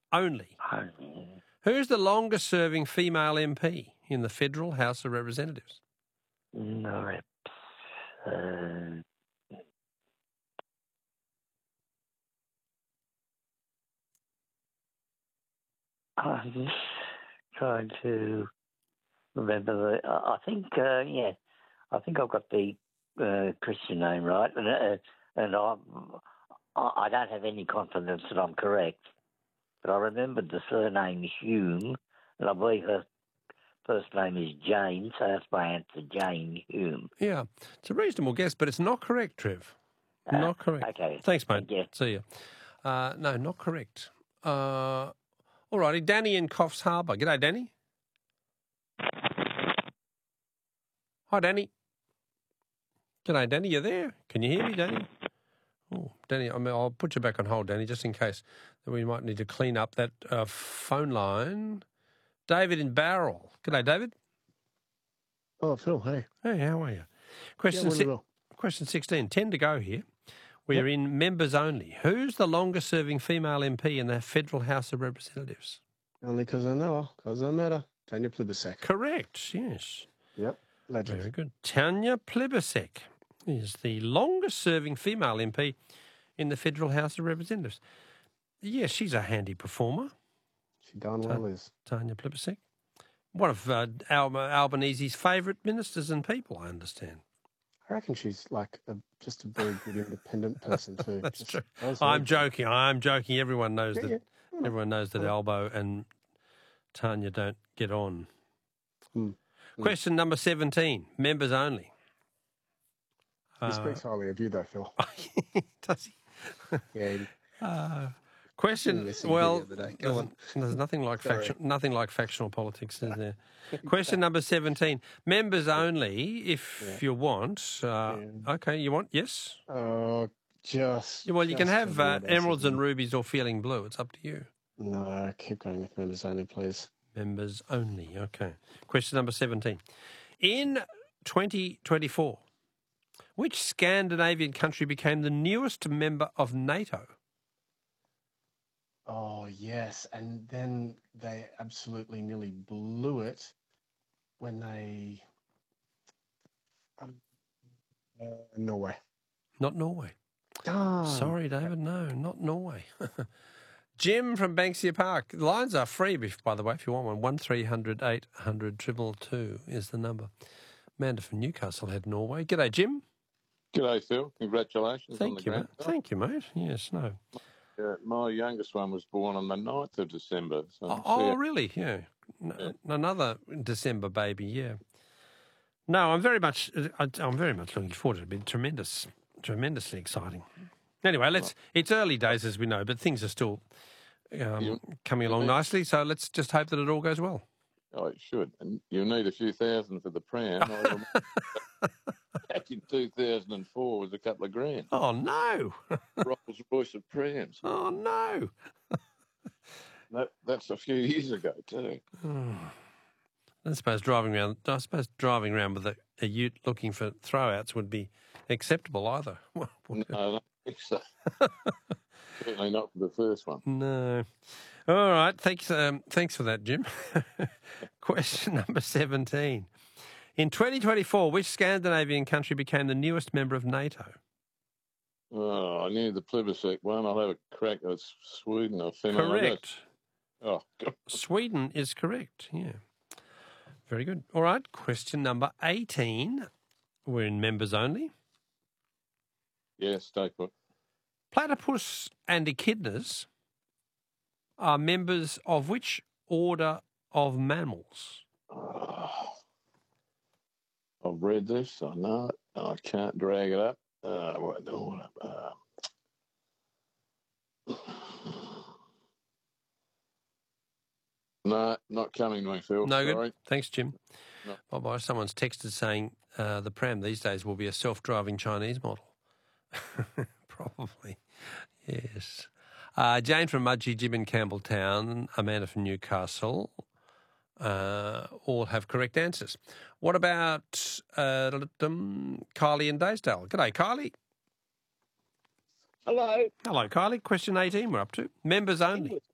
only. Only. Who's the longest-serving female MP in the Federal House of Representatives? No reps. I'm just trying to remember I think, I think I've got the Christian name right, and I don't have any confidence that I'm correct, but I remembered the surname Hume, and I believe her first name is Jane, so that's my answer, Jane Hume. Yeah, it's a reasonable guess, but it's not correct, Trev. Not correct. Okay. Thanks, mate. Thank you. See you. No, not correct. All righty, Danny in Coffs Harbour. G'day, Danny. Hi, Danny. G'day, Danny. You there? Can you hear me, Danny? Oh, Danny, I'll put you back on hold, Danny, just in case that we might need to clean up that phone line. David in Bowral. G'day, David. Oh, Phil, hey. Hey, how are you? Question 16. 10 to go here. We're in members only. Who's the longest-serving female MP in the Federal House of Representatives? Only because I know her, because I met her. Tanya Plibersek. Correct, yes. Yep, legend. Very good. Tanya Plibersek is the longest-serving female MP in the Federal House of Representatives. Yes, she's a handy performer. She darn well is. Tanya Plibersek. One of Albanese's favourite ministers and people, I understand. I reckon she's like just a very good independent person too. That's true. I'm joking. Everyone knows that. Yeah. Everyone knows that Albo and Tanya don't get on. Question number 17. Members only. He speaks highly of you, though, Phil. Does he? Yeah. Question. Well, there's nothing like factional politics, is there? Question number 17. Members only, if you want. Okay, you want? Yes. Oh, just. Well, you can have emeralds and rubies or feeling blue. It's up to you. No, keep going with members only, please. Members only. Okay. Question number 17. In 2024, which Scandinavian country became the newest member of NATO? Oh, yes. And then they absolutely nearly blew it when they... Norway. Not Norway. Oh. Sorry, David. No, not Norway. Jim from Banksia Park. The lines are free, by the way, if you want one. 1300 800 222 is the number. Amanda from Newcastle had Norway. G'day, Jim. G'day, Phil. Congratulations. Thank you, mate. Thank you, mate. Yes, no. My youngest one was born on the 9th of December. So really? Yeah. Another December baby, yeah. No, I'm very much looking forward to it. It'll be tremendously exciting. Anyway, it's early days, as we know, but things are still coming along nicely, so let's just hope that it all goes well. Oh, it should. And you'll need a few thousand for the pram. Back in 2004 was a couple of grand. Oh, no. Rolls Royce of prams. Oh, no. That's a few years ago, too. I suppose driving around with a ute looking for throwouts would be acceptable either. No, I don't think so. Certainly not for the first one. No. All right. Thanks for that, Jim. Question number 17. In 2024, which Scandinavian country became the newest member of NATO? Oh, I knew the Plibersek one. I'll have a crack. It's Sweden or Finland. Correct. Oh, God. Sweden is correct, yeah. Very good. All right, question number 18. We're in members only. Yes, stay put. Platypus and echidnas are members of which order of mammals? I've read this. I know it. I can't drag it up. No, not coming to me, Phil. No Sorry. good. Thanks, Jim. No. Bye-bye. Someone's texted saying the pram these days will be a self-driving Chinese model. Probably. Yes. Jane from Mudgee, Jim in Campbelltown, Amanda from Newcastle, all have correct answers. What about Kylie in Daysdale? G'day, Kylie. Hello. Hello, Kylie. Question 18 we're up to. Members only.